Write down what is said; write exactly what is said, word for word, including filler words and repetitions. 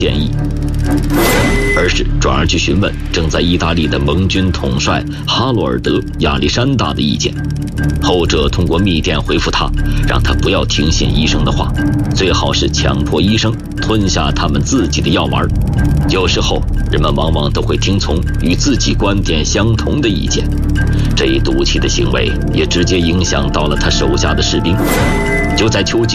建议，而是转而去询问正在意大利的盟军统帅哈罗尔德·亚历山大的意见。后者通过密电回复他，让他不要听信医生的话，最好是强迫医生吞下他们自己的药丸。有时候人们往往都会听从与自己观点相同的意见，这一赌气的行为也直接影响到了他手下的士兵。就在囚禁